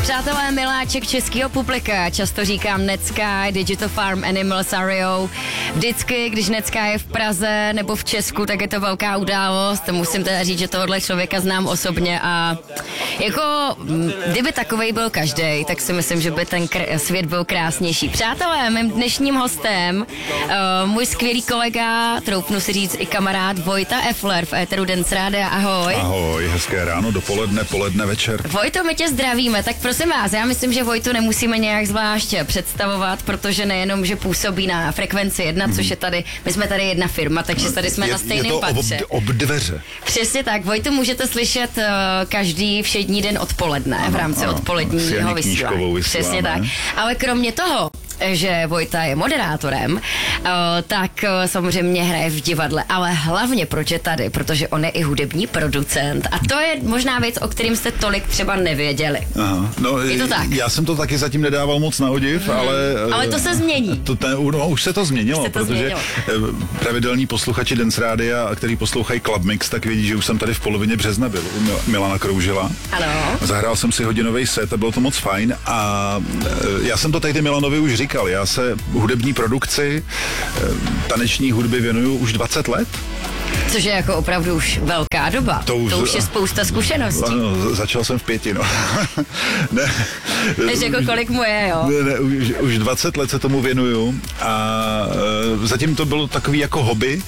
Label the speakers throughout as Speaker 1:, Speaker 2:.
Speaker 1: Přátelé, miláček českého publika, často říkám Netsky, Digital Farm Animals Ario. Vždycky, když Netsky je v Praze nebo v Česku, tak je to velká událost. Musím teda říct, že tohohle člověka znám osobně a jako kdyby takovej byl každej, tak si myslím, že by ten svět byl krásnější. Přátelé, mým dnešním hostem, můj skvělý kolega, troufnu si říct i kamarád Vojta Effler v éteru Dance Rádia. Ahoj.
Speaker 2: Ahoj, hezké ráno, dopoledne, poledne, večer.
Speaker 1: Vojto, my tě zdravíme, tak prosím vás, já myslím, že Vojtu nemusíme nějak zvlášť představovat, protože nejenom, že působí na Frekvenci 1, což je tady, my jsme tady jedna firma, takže tady jsme na stejném patře.
Speaker 2: Ob dveře.
Speaker 1: Přesně tak, Vojtu můžete slyšet každý všední den odpoledne v rámci odpoledního vysílání. Přesně tak. Ale kromě toho, že Vojta je moderátorem, tak samozřejmě hraje v divadle, ale hlavně proč je tady, protože on je i hudební producent a to je možná věc, o kterým jste tolik třeba nevěděli.
Speaker 2: Aha, no,
Speaker 1: je to tak?
Speaker 2: Já jsem to taky zatím nedával moc na odiv,
Speaker 1: ale to se změní.
Speaker 2: Už se to změnilo, protože pravidelní posluchači Dance Rádia, který poslouchají Club Mix, tak vědí, že už jsem tady v polovině března byl. Milana Kroužila.
Speaker 1: Ano.
Speaker 2: Zahrál jsem si hodinový set a bylo to moc fajn a já jsem to tady Milanovi už říkal. Já se hudební produkci, taneční hudby věnuju už 20 let.
Speaker 1: Což je jako opravdu už velká doba. To už je spousta zkušeností.
Speaker 2: Ano, začal jsem v 5, no. Ne.
Speaker 1: Než jako kolik mu je, jo?
Speaker 2: Ne, už 20 let se tomu věnuju a zatím to bylo takový jako hobby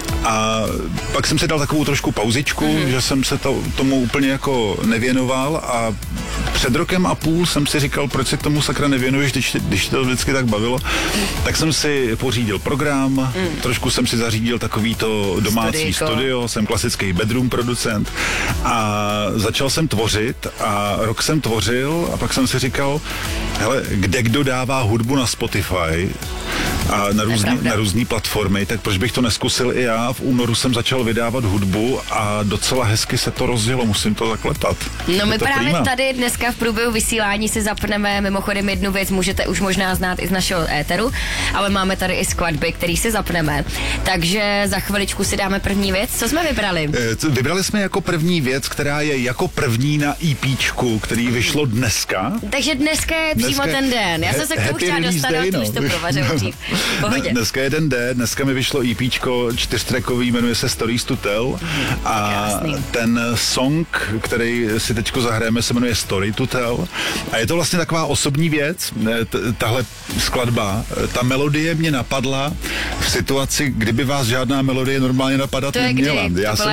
Speaker 2: a pak jsem si dal takovou trošku pauzičku, že jsem se tomu úplně jako nevěnoval a před rokem a půl jsem si říkal, proč se k tomu sakra nevěnuješ, když to vždycky tak bavilo, tak jsem si pořídil program, trošku jsem si zařídil takovýto domácí studio, jsem klasický bedroom producent a začal jsem tvořit a rok jsem tvořil a pak jsem si říkal, hele, kde kdo dává hudbu na Spotify a na různý platformy, tak proč bych to neskusil i já. V únoru jsem začal vydávat hudbu a docela hezky se to rozjelo, musím to zaklepat.
Speaker 1: No my právě tady dneska v průběhu vysílání si zapneme mimochodem jednu věc, můžete už možná znát i z našeho éteru, ale máme tady i skladby, který si zapneme. Takže za chviličku si dáme první věc. Co jsme vybrali?
Speaker 2: Vybrali jsme jako první věc, která je jako první na EPčku, který vyšlo dneska.
Speaker 1: Takže dneska je přímo ten den. Já jsem se k tomu chtěla dostat, ale už to provařil dřív.
Speaker 2: Dneska je ten den, dneska mi vyšlo EPčko 4trackový, jmenuje se Stories to Tell a ten song, který si teďko zahrajeme, se jmenuje Story to Tell a je to vlastně taková osobní věc, tahle skladba, ta melodie mě napadla v situaci, kdyby vás žádná melodie normálně napadat neměla.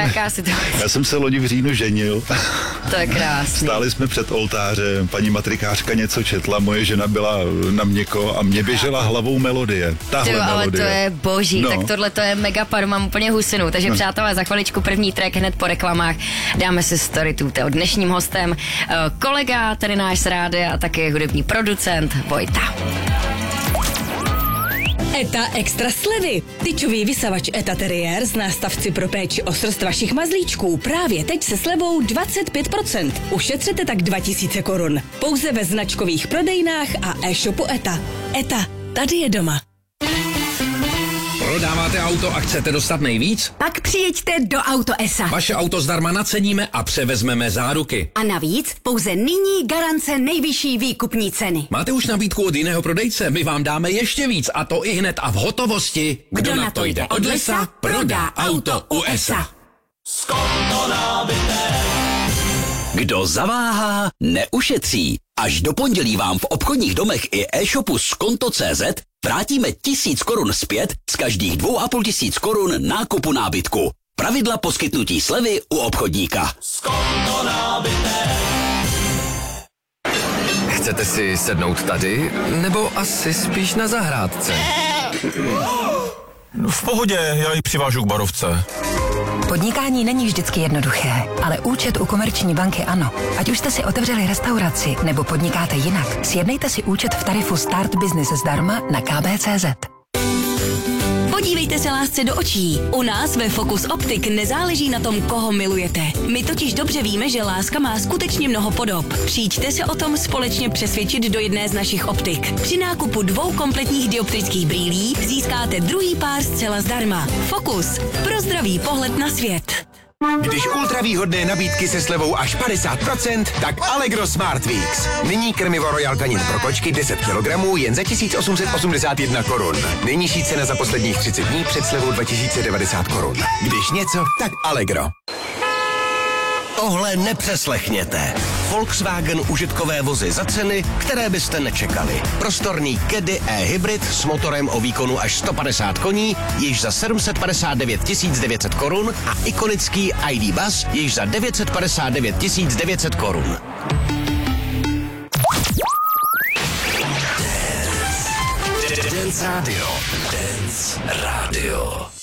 Speaker 2: Já jsem se loni v říjnu ženil.
Speaker 1: To je krásný.
Speaker 2: Stáli jsme před oltářem, paní matrikářka něco četla, moje žena byla na měko a mě běžela hlavou melodie.
Speaker 1: Ale to je boží, tak tohle to je mega paru, mám úplně husinu. Takže přátelé, za chviličku první track hned po reklamách dáme si Story to Tell. Dnešním hostem kolega, tady náš z rádia a taky hudební producent Vojta.
Speaker 3: ETA Extra slevy. Tyčový vysavač ETA Terrier z nástavci pro péči o srst vašich mazlíčků právě teď se slevou 25%. Ušetřete tak 2000 korun. Pouze ve značkových prodejnách a e-shopu ETA. ETA, tady je doma.
Speaker 4: Prodáváte auto a chcete dostat nejvíc?
Speaker 5: Pak přijeďte do Auto ESA.
Speaker 4: Vaše auto zdarma naceníme a převezmeme záruky.
Speaker 5: A navíc pouze nyní garance nejvyšší výkupní ceny.
Speaker 4: Máte už nabídku od jiného prodejce? My vám dáme ještě víc a to i hned a v hotovosti.
Speaker 5: Kdo na to jde od lesa, prodá auto u ESA.
Speaker 6: Kdo zaváhá, neušetří. Až do pondělí vám v obchodních domech i e-shopu Skonto.cz vrátíme 1000 korun zpět z každých 2500 korun nákupu nábytku. Pravidla poskytnutí slevy u obchodníka.
Speaker 7: Skonto nábytek. Chcete si sednout tady, nebo asi spíš na zahrádce?
Speaker 8: V pohodě, já ji přivážu k barovce.
Speaker 9: Podnikání není vždycky jednoduché, ale účet u Komerční banky ano. Ať už jste si otevřeli restauraci nebo podnikáte jinak, sjednejte si účet v tarifu Start Business zdarma na kb.cz.
Speaker 3: Podívejte se lásce do očí. U nás ve Focus Optik nezáleží na tom, koho milujete. My totiž dobře víme, že láska má skutečně mnoho podob. Přijďte se o tom společně přesvědčit do jedné z našich optik. Při nákupu 2 kompletních dioptrických brýlí získáte druhý pár zcela zdarma. Focus. Pro zdravý pohled na svět.
Speaker 10: Když ultravýhodné nabídky se slevou až 50%, tak Allegro Smart Weeks. Nyní krmivo Royal Canin pro kočky 10 kg jen za 1881 korun. Nejnižší cena za posledních 30 dní před slevou 2090 korun. Když něco, tak Allegro.
Speaker 11: Tohle nepřeslechněte. Volkswagen užitkové vozy za ceny, které byste nečekali. Prostorný Caddy e-hybrid s motorem o výkonu až 150 koní, již za 759 900 korun a ikonický ID Buzz již za 959 900 korun.
Speaker 7: Dance Radio. Dance Radio.